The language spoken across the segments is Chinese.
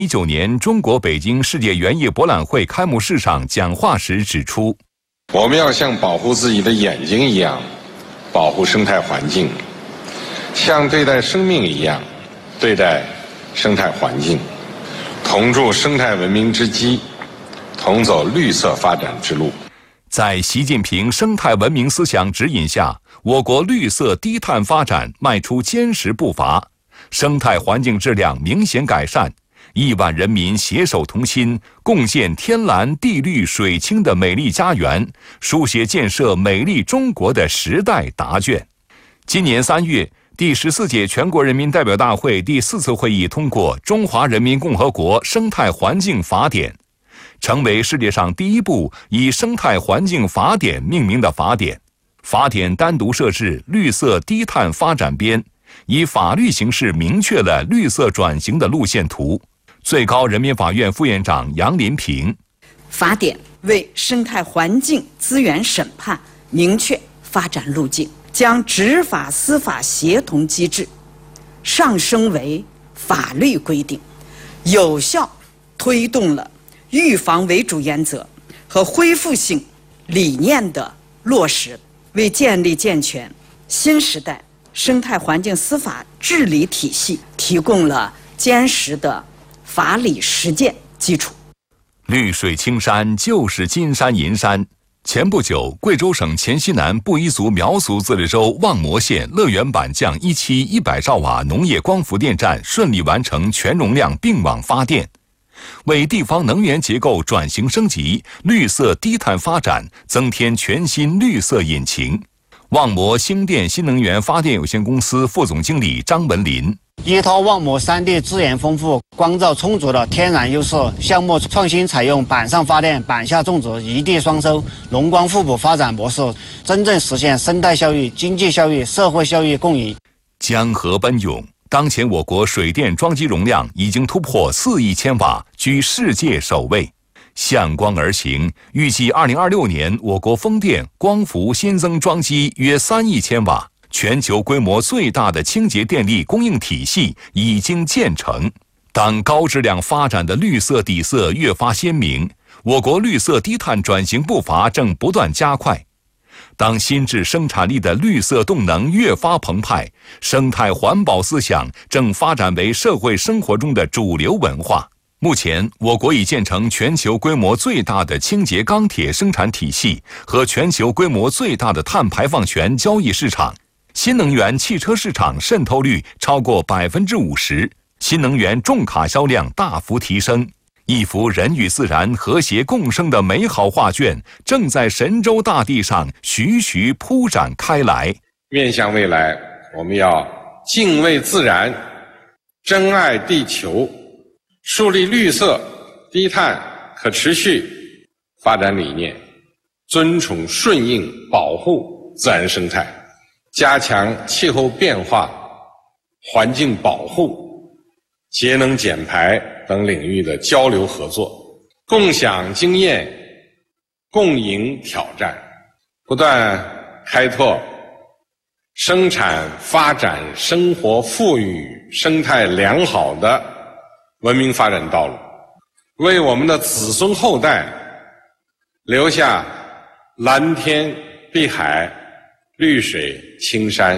2019年中国北京世界园艺博览会开幕式上讲话时指出， 我们要像保护自己的眼睛一样保护生态环境，像对待生命一样对待生态环境，同筑生态文明之基，同走绿色发展之路。 在习近平生态文明思想指引下，我国绿色低碳发展迈出坚实步伐，生态环境质量明显改善，1万人民携手同心，共建天蓝地绿水清的美丽家园，书写建设美丽中国的时代答卷。今年3月，第14届全国人民代表大会第4次会议通过《中华人民共和国生态环境法典》，成为世界上第一部以生态环境法典命名的法典。法典单独设置绿色低碳发展编，以法律形式明确了绿色转型的路线图。最高人民法院副院长杨林平， 法典为生态环境资源审判明确发展路径，将执法司法协同机制上升为法律规定，有效推动了预防为主原则和恢复性理念的落实，为建立健全新时代生态环境司法治理体系提供了坚实的法理实践基础。 绿水青山就是金山银山。前不久，贵州省黔西南布依族苗族自治州望摩县乐园板匠1期100兆瓦农业光伏电站顺利完成全容量并网发电，为地方能源结构转型升级、绿色低碳发展增添全新绿色引擎。望摩兴电新能源发电有限公司副总经理张文林， 依托望摩山地资源丰富、光照充足的天然优势，项目创新采用板上发电、板下种植、一地双收、农光互补发展模式，真正实现生态效益、经济效益、社会效益共赢。 江河奔涌，当前我国水电装机容量已经突破4亿千瓦，居世界首位。向光而行，预计2026年我国风电、光伏新增装机约3亿千瓦，全球规模最大的清洁电力供应体系已经建成。当高质量发展的绿色底色越发鲜明，我国绿色低碳转型步伐正不断加快。当新质生产力的绿色动能越发澎湃，生态环保思想正发展为社会生活中的主流文化。目前，我国已建成全球规模最大的清洁钢铁生产体系和全球规模最大的碳排放权交易市场，新能源汽车市场渗透率超过50%，新能源重卡销量大幅提升，一幅人与自然和谐共生的美好画卷正在神州大地上徐徐铺展开来。 面向未来，我们要敬畏自然，珍爱地球，树立绿色、低碳、可持续发展理念，尊崇顺应保护自然生态，加强气候变化、环境保护、节能减排等领域的交流合作，共享经验，共赢挑战，不断开拓生产发展、生活富裕、生态良好的文明发展道路，为我们的子孙后代留下蓝天碧海、绿水青山。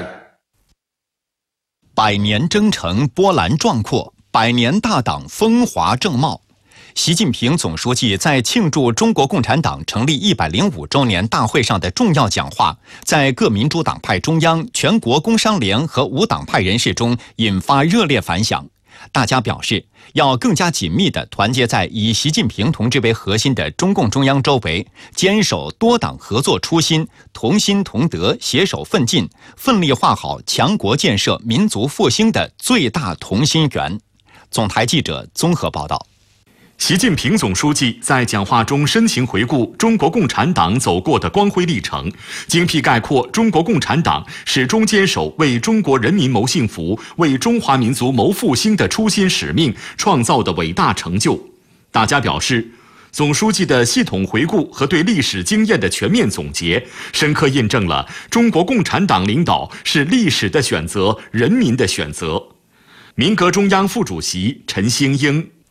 百年征程波澜壮阔，百年大党风华正茂。习近平总书记在庆祝中国共产党成立105周年大会上的重要讲话，在各民主党派中央、全国工商联和无党派人士中引发热烈反响。大家表示，要更加紧密地团结在以习近平同志为核心的中共中央周围，坚守多党合作初心，同心同德，携手奋进，奋力画好强国建设、民族复兴的最大同心圆。总台记者综合报道。 习近平总书记在讲话中深情回顾中国共产党走过的光辉历程，精辟概括中国共产党始终坚守为中国人民谋幸福、为中华民族谋复兴的初心使命创造的伟大成就。大家表示，总书记的系统回顾和对历史经验的全面总结，深刻印证了中国共产党领导是历史的选择、人民的选择。民革中央副主席陈兴英